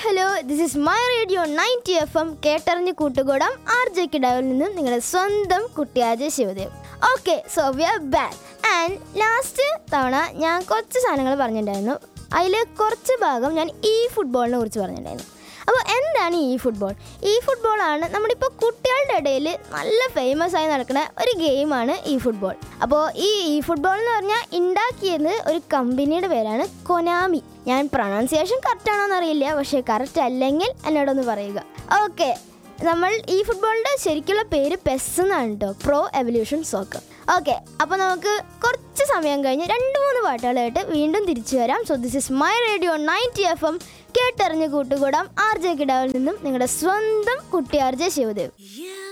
Hello, this is my radio 90 FM കേട്ടറിഞ്ഞ് കൂട്ടുകൂടാം RJ കിടാവിൽ നിന്നും നിങ്ങളുടെ സ്വന്തം കുട്ടിയാജ Shivadev. Okay, so we are back. And last തവണ ഞാൻ കുറച്ച് സാധനങ്ങൾ പറഞ്ഞിട്ടുണ്ടായിരുന്നു. അതിൽ കുറച്ച് ഭാഗം ഞാൻ ഈ ഫുട്ബോളിനെ കുറിച്ച് പറഞ്ഞിട്ടുണ്ടായിരുന്നു. അപ്പോൾ എന്താണ് ഈ ഫുട്ബോൾ? ഈ ഫുട്ബോളാണ് നമ്മുടെ ഇപ്പോൾ കുട്ടികളുടെ ഇടയിൽ നല്ല ഫേമസ് ആയി നടക്കുന്ന ഒരു ഗെയിമാണ് ഈ ഫുട്ബോൾ. അപ്പോൾ ഈ ഫുട്ബോൾ എന്ന് പറഞ്ഞാൽ ഉണ്ടാക്കിയത് ഒരു കമ്പനിയുടെ പേരാണ് കൊനാമി. ഞാൻ പ്രൊണൗൺസിയേഷൻ കറക്റ്റാണോന്ന് അറിയില്ല, പക്ഷേ കറക്റ്റ് അല്ലെങ്കിൽ എന്നോടൊന്ന് പറയുക. ഓക്കെ, നമ്മൾ ഈ ഫുട്ബോളിൻ്റെ ശരിക്കുള്ള പേര് PES എന്നാണ് കേട്ടോ, പ്രോ എവല്യൂഷൻ സോക്കർ. ഓക്കെ, അപ്പോൾ നമുക്ക് കുറച്ച് സമയം കഴിഞ്ഞ് 2-3 പാട്ടുകളായിട്ട് വീണ്ടും തിരിച്ചു വരാം. So this is my radio 90 FM കേട്ടറിഞ്ഞ് കൂട്ടുകൂടാം RJ കിടാവിൽ നിന്നും നിങ്ങളുടെ സ്വന്തം കുട്ടി RJ ശിവദേവ്.